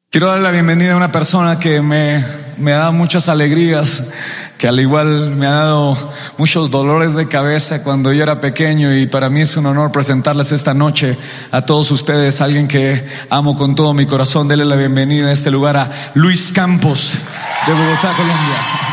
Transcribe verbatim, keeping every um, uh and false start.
Quiero dar la bienvenida a una persona que me, me ha dado muchas alegrías, que al igual me ha dado muchos dolores de cabeza cuando yo era pequeño, y para mí es un honor presentarles esta noche a todos ustedes, alguien que amo con todo mi corazón. Denle la bienvenida a este lugar a Luis Campos de Bogotá, Colombia.